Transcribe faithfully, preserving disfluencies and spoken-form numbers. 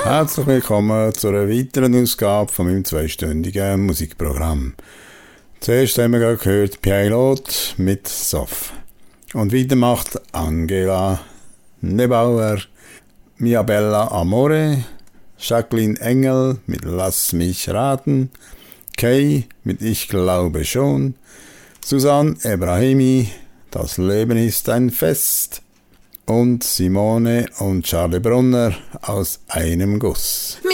Herzlich willkommen zu einer weiteren Ausgabe von meinem zweistündigen Musikprogramm. Zuerst haben wir gerade gehört Pilot mit Sof. Und weiter macht Angela Nebauer, Mia Bella Amore, Jacqueline Engel mit Lass mich raten, Kay mit Ich glaube schon, Susanne Ebrahimi, Das Leben ist ein Fest und Simone und Charlie Brunner aus einem Guss.